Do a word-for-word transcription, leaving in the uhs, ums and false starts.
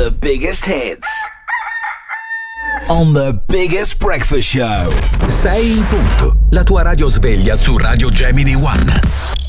the biggest hits on the biggest breakfast show. sei in punto, la tua radio sveglia su Radio Gemini One.